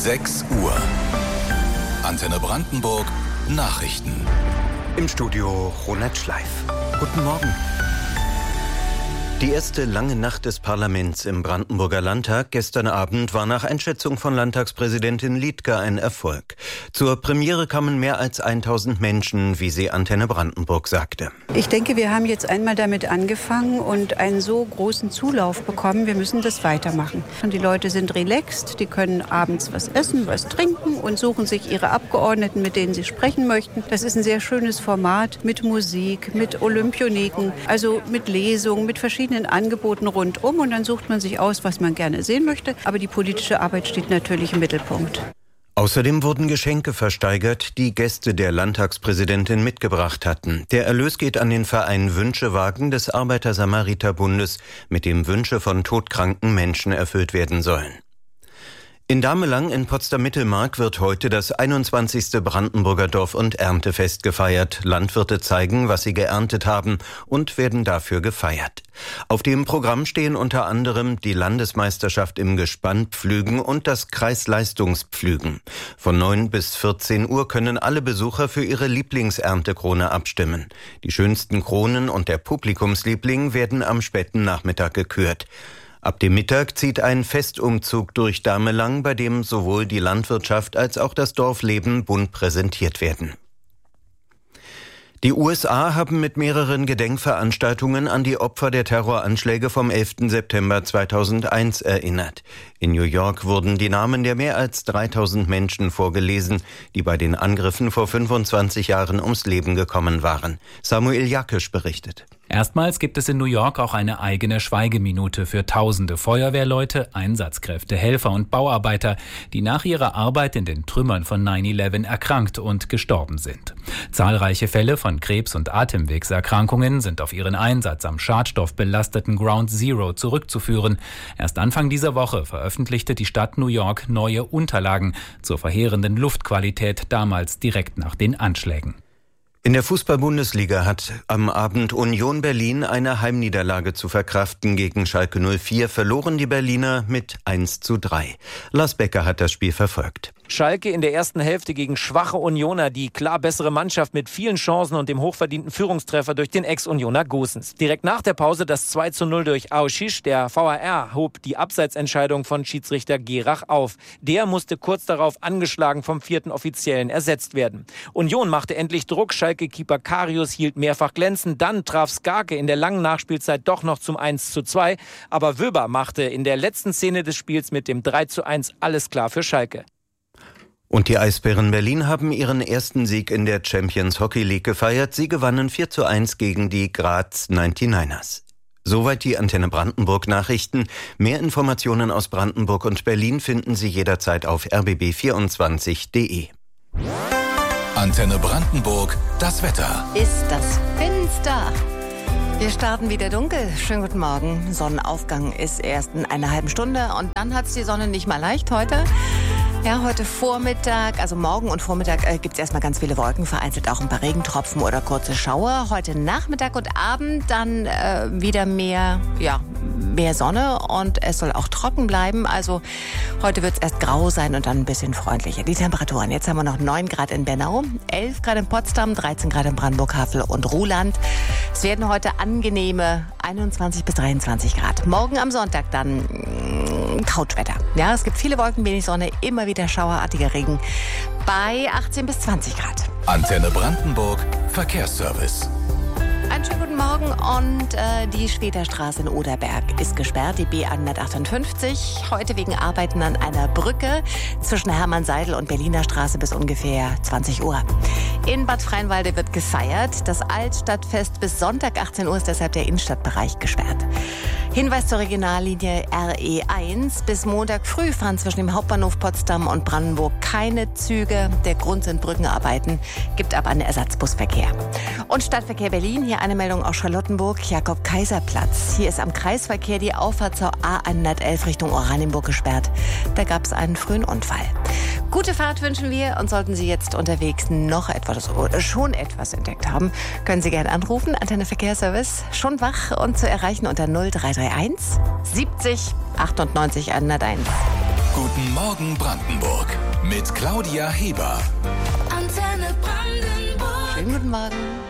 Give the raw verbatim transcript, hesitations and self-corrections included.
sechs Uhr. Antenne Brandenburg Nachrichten. Im Studio Ronald Schleif. Guten Morgen. Die erste lange Nacht des Parlaments im Brandenburger Landtag gestern Abend war nach Einschätzung von Landtagspräsidentin Liedtke ein Erfolg. Zur Premiere kamen mehr als tausend Menschen, wie sie Antenne Brandenburg sagte. Ich denke, wir haben jetzt einmal damit angefangen und einen so großen Zulauf bekommen. Wir müssen das weitermachen. Und die Leute sind relaxed, die können abends was essen, was trinken und suchen sich ihre Abgeordneten, mit denen sie sprechen möchten. Das ist ein sehr schönes Format mit Musik, mit Olympioniken, also mit Lesungen, mit verschiedenen Angeboten rundum, und dann sucht man sich aus, was man gerne sehen möchte. Aber die politische Arbeit steht natürlich im Mittelpunkt. Außerdem wurden Geschenke versteigert, die Gäste der Landtagspräsidentin mitgebracht hatten. Der Erlös geht an den Verein Wünschewagen des Arbeiter-Samariter-Bundes, mit dem Wünsche von todkranken Menschen erfüllt werden sollen. In Damelang in Potsdam-Mittelmark wird heute das einundzwanzigste Brandenburger Dorf- und Erntefest gefeiert. Landwirte zeigen, was sie geerntet haben, und werden dafür gefeiert. Auf dem Programm stehen unter anderem die Landesmeisterschaft im Gespannpflügen und das Kreisleistungspflügen. Von neun bis vierzehn Uhr können alle Besucher für ihre Lieblingserntekrone abstimmen. Die schönsten Kronen und der Publikumsliebling werden am späten Nachmittag gekürt. Ab dem Mittag zieht ein Festumzug durch Damelang, bei dem sowohl die Landwirtschaft als auch das Dorfleben bunt präsentiert werden. Die U S A haben mit mehreren Gedenkveranstaltungen an die Opfer der Terroranschläge vom elften September zweitausendeins erinnert. In New York wurden die Namen der mehr als dreitausend Menschen vorgelesen, die bei den Angriffen vor fünfundzwanzig Jahren ums Leben gekommen waren. Samuel Jakisch berichtet. Erstmals gibt es in New York auch eine eigene Schweigeminute für tausende Feuerwehrleute, Einsatzkräfte, Helfer und Bauarbeiter, die nach ihrer Arbeit in den Trümmern von neun elf erkrankt und gestorben sind. Zahlreiche Fälle von Krebs- und Atemwegserkrankungen sind auf ihren Einsatz am schadstoffbelasteten Ground Zero zurückzuführen. Erst Anfang dieser Woche veröffentlichte die Stadt New York neue Unterlagen zur verheerenden Luftqualität damals direkt nach den Anschlägen. In der Fußball-Bundesliga hat am Abend Union Berlin eine Heimniederlage zu verkraften. Gegen Schalke null vier verloren die Berliner mit eins zu drei. Lars Becker hat das Spiel verfolgt. Schalke in der ersten Hälfte gegen schwache Unioner, die klar bessere Mannschaft mit vielen Chancen und dem hochverdienten Führungstreffer durch den Ex-Unioner Gosens. Direkt nach der Pause das zwei zu null durch Aoshish. Der V A R hob die Abseitsentscheidung von Schiedsrichter Gerach auf. Der musste kurz darauf angeschlagen vom vierten Offiziellen ersetzt werden. Union machte endlich Druck. Schalke-Keeper Karius hielt mehrfach glänzend. Dann traf Skarke in der langen Nachspielzeit doch noch zum eins zu zwei. Aber Wöber machte in der letzten Szene des Spiels mit dem drei zu eins alles klar für Schalke. Und die Eisbären Berlin haben ihren ersten Sieg in der Champions Hockey League gefeiert. Sie gewannen vier zu eins gegen die Graz neunundneunzigers. Soweit die Antenne Brandenburg Nachrichten. Mehr Informationen aus Brandenburg und Berlin finden Sie jederzeit auf r b b vierundzwanzig punkt d e. Antenne Brandenburg, das Wetter. Ist das finster? Wir starten wieder dunkel. Schönen guten Morgen. Sonnenaufgang ist erst in einer halben Stunde und dann hat es die Sonne nicht mal leicht heute. Ja, heute Vormittag, also morgen und Vormittag äh, gibt es erstmal ganz viele Wolken, vereinzelt auch ein paar Regentropfen oder kurze Schauer. Heute Nachmittag und Abend dann äh, wieder mehr, ja, mehr Sonne und es soll auch trocken bleiben. Also heute wird es erst grau sein und dann ein bisschen freundlicher. Die Temperaturen, jetzt haben wir noch neun Grad in Bernau, elf Grad in Potsdam, dreizehn Grad in Brandenburg, Havel und Ruhland. Es werden heute angenehme einundzwanzig bis dreiundzwanzig Grad. Morgen am Sonntag dann mh, Couchwetter. Ja, es gibt viele Wolken, wenig Sonne, immer wieder schauerartiger Regen bei achtzehn bis zwanzig Grad. Antenne Brandenburg, Verkehrsservice. Einen schönen guten Morgen und äh, die Schwederstraße in Oderberg ist gesperrt, die B hundertachtundfünfzig. Heute wegen Arbeiten an einer Brücke zwischen Hermann-Seidel und Berliner Straße bis ungefähr zwanzig Uhr. In Bad Freienwalde wird gefeiert. Das Altstadtfest bis Sonntag achtzehn Uhr ist deshalb der Innenstadtbereich gesperrt. Hinweis zur Regionallinie R E eins. Bis Montag früh fahren zwischen dem Hauptbahnhof Potsdam und Brandenburg keine Züge. Der Grund sind Brückenarbeiten, gibt aber einen Ersatzbusverkehr. Und Stadtverkehr Berlin, hier eine Meldung aus Charlottenburg, Jakob-Kaiser-Platz. Hier ist am Kreisverkehr die Auffahrt zur A hundertelf Richtung Oranienburg gesperrt. Da gab es einen frühen Unfall. Gute Fahrt wünschen wir und sollten Sie jetzt unterwegs noch etwas oder schon etwas entdeckt haben, können Sie gerne anrufen. Antenne Verkehrsservice, schon wach und zu erreichen unter null drei drei eins siebzig achtundneunzig hunderteins. Guten Morgen Brandenburg mit Claudia Heber. Antenne Brandenburg. Schönen guten Morgen.